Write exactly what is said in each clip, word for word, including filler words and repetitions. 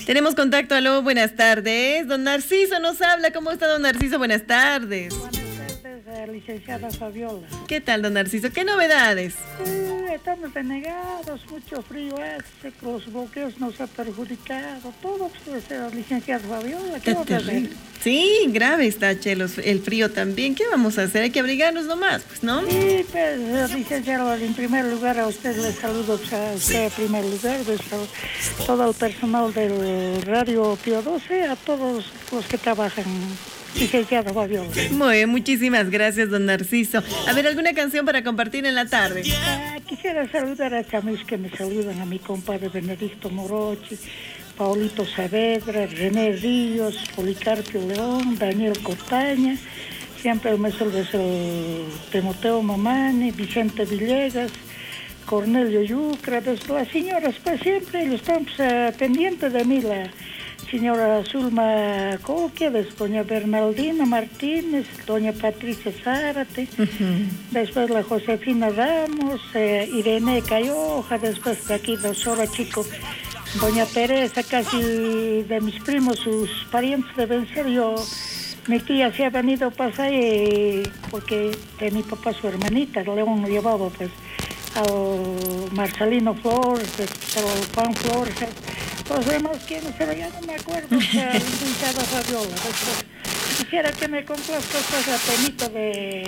Tenemos contacto, aló, buenas tardes. Don Narciso nos habla, ¿cómo está don Narciso? Buenas tardes. Buenas tardes, licenciada Fabiola. ¿Qué tal, don Narciso? ¿Qué novedades? Sí, estamos denegados, mucho frío hace, los bloqueos nos ha perjudicado, todo, pues, licenciada Fabiola, ¿qué vamos a hacer? Sí, grave está, Chelos, el frío también. ¿Qué vamos a hacer? Hay que abrigarnos nomás, pues, ¿no? Sí, pues, licenciado, en primer lugar a usted le saludo, pues, a usted en primer lugar, pues, a todo el personal del Radio Pío doce, a todos los que trabajan, licenciado Fabiola. Muy bien, muchísimas gracias, don Narciso. A ver, ¿alguna canción para compartir en la tarde? Ah, quisiera saludar a amigos que me saludan, a mi compadre Benedicto Morochi, Paulito Saavedra, René Ríos, Policarpio León, Daniel Cortaña, siempre me saluda el Timoteo Mamani, Vicente Villegas, Cornelio Yucra, pues, las señoras, pues siempre ellos están pues, uh, pendientes de mí, la señora Zulma Coquia, doña Bernaldina Martínez, doña Patricia Zárate, uh-huh. Después la Josefina Ramos, eh, Irene Cayoja, después de aquí, doctora Chico, doña Teresa, casi de mis primos, sus parientes deben ser. Yo, mi tía se ha venido a pasar eh, porque de mi papá su hermanita, León llevaba pues al Marcelino Flores, al Juan Flores, los demás quiénes, pero ya no me acuerdo, licenciada Fabiola. Después, quisiera que me complazca pues la temita de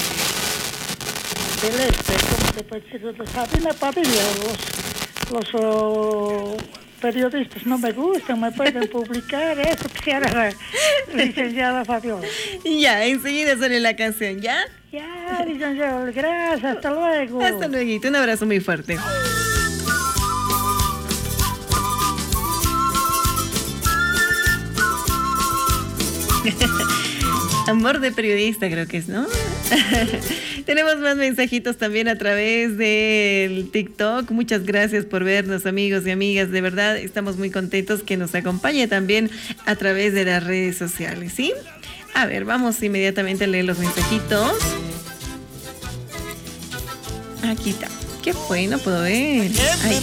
del este, ¿cómo se puede decir? De Sabina Padilla, los, los oh, periodistas no me gustan, me pueden publicar, eso quisiera la licenciada Fabiola. Ya, enseguida sale la canción, ¿ya? Ya, licenciada, gracias, hasta luego. Hasta luego, un abrazo muy fuerte. Amor de periodista creo que es, ¿no? Tenemos más mensajitos también a través del TikTok. Muchas gracias por vernos, amigos y amigas. De verdad, estamos muy contentos que nos acompañe también a través de las redes sociales, ¿sí? A ver, vamos inmediatamente a leer los mensajitos. Aquí está. ¿Qué fue? No puedo ver. Ay.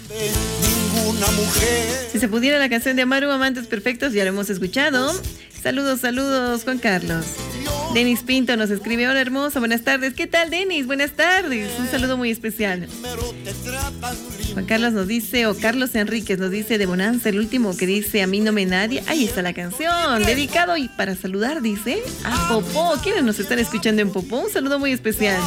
Si se pudiera la canción de Amaru, Amantes Perfectos, ya lo hemos escuchado. Saludos, saludos, Juan Carlos. Denis Pinto nos escribe, hola hermosa, buenas tardes. ¿Qué tal, Denis? Buenas tardes. Un saludo muy especial. Juan Carlos nos dice, o Carlos Enríquez nos dice de Bonanza, el último que dice, a mí no me nadie. Ahí está la canción, dedicado y para saludar, dice, a Popó. ¿Quiénes nos están escuchando en Popó? Un saludo muy especial.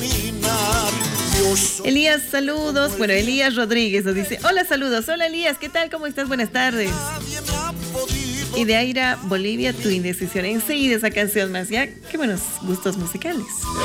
Elías, saludos. Bueno, Elías Rodríguez nos dice, hola, saludos. Hola, Elías, ¿qué tal? ¿Cómo estás? Buenas tardes. Y de Aira, Bolivia, tu indecisión. Enseguida esa canción más, ya. Qué buenos gustos musicales.